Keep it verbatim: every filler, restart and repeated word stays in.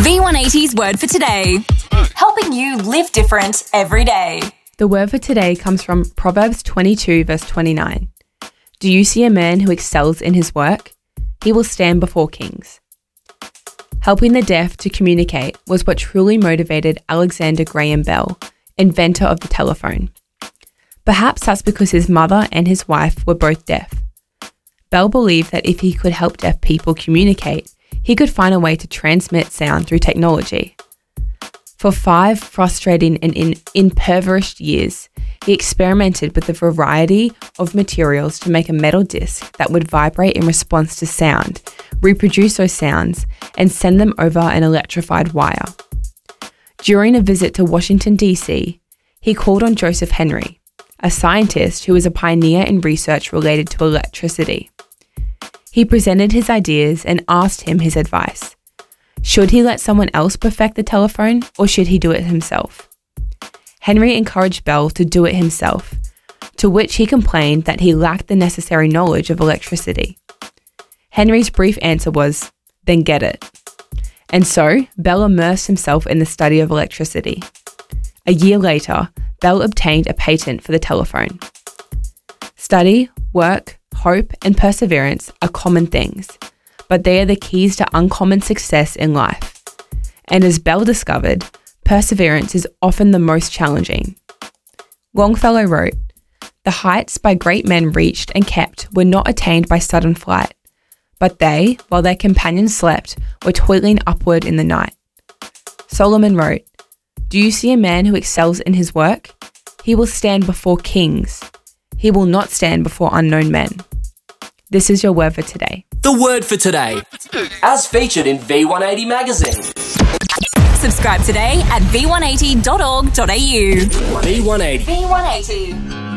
V one eighty's word for today. Helping you live different every day. The word for today comes from Proverbs twenty-two, verse twenty-nine. Do you see a man who excels in his work? He will stand before kings. Helping the deaf to communicate was what truly motivated Alexander Graham Bell, inventor of the telephone. Perhaps that's because his mother and his wife were both deaf. Bell believed that if he could help deaf people communicate, he could find a way to transmit sound through technology. For five frustrating and in- impoverished years, he experimented with a variety of materials to make a metal disc that would vibrate in response to sound, reproduce those sounds, and send them over an electrified wire. During a visit to Washington, D C, he called on Joseph Henry, a scientist who was a pioneer in research related to electricity. He presented his ideas and asked him his advice. Should he let someone else perfect the telephone, or should he do it himself? Henry encouraged Bell to do it himself, to which he complained that he lacked the necessary knowledge of electricity. Henry's brief answer was, then get it. And so, Bell immersed himself in the study of electricity. A year later, Bell obtained a patent for the telephone. Study, work, hope, and perseverance are common things, but they are the keys to uncommon success in life. And as Bell discovered, perseverance is often the most challenging. Longfellow wrote, "The heights by great men reached and kept were not attained by sudden flight, but they, while their companions slept, were toiling upward in the night." Solomon wrote, "Do you see a man who excels in his work? He will stand before kings. He will not stand before unknown men." This is your word for today. The word for today, as featured in V one eighty magazine. Subscribe today at v one eighty dot org dot a u. V one eighty. V one eighty.